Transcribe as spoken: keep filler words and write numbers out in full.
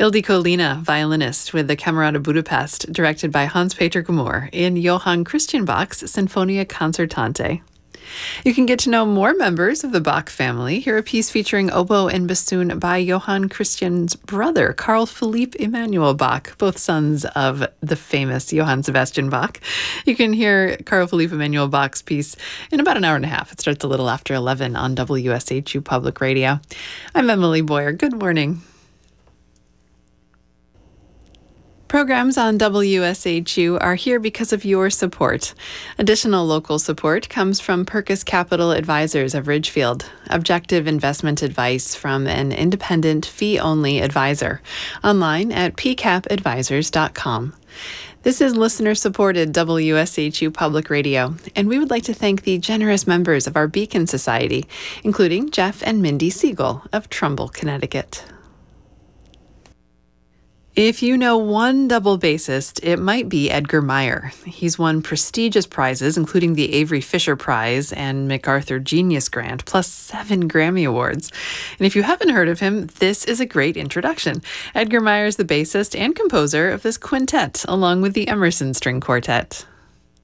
Ildiko Lina, violinist with the Camerata Budapest, directed by Hans-Peter Gmür in Johann Christian Bach's Sinfonia Concertante. You can get to know more members of the Bach family. Hear a piece featuring oboe and bassoon by Johann Christian's brother, Carl Philipp Emanuel Bach, both sons of the famous Johann Sebastian Bach. You can hear Carl Philipp Emanuel Bach's piece in about an hour and a half. It starts a little after eleven on W S H U Public Radio. I'm Emily Boyer. Good morning. Programs on W S H U are here because of your support. Additional local support comes from Purkis Capital Advisors of Ridgefield, objective investment advice from an independent, fee-only advisor. Online at p cap advisors dot com. This is listener-supported W S H U Public Radio, and we would like to thank the generous members of our Beacon Society, including Jeff and Mindy Siegel of Trumbull, Connecticut. If you know one double bassist, it might be Edgar Meyer. He's won prestigious prizes, including the Avery Fisher Prize and MacArthur Genius Grant, plus seven Grammy Awards. And if you haven't heard of him, this is a great introduction. Edgar Meyer is the bassist and composer of this quintet, along with the Emerson String Quartet.